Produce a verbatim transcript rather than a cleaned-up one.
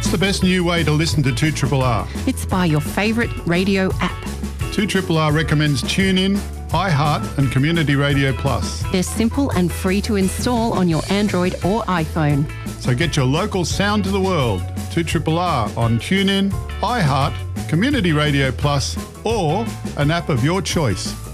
What's the best new way to listen to two R R R? It's by your favourite radio app. two R R R recommends TuneIn, iHeart and Community Radio Plus. They're simple and free to install on your Android or iPhone. So get your local sound to the world. two R R R on TuneIn, iHeart, Community Radio Plus or an app of your choice.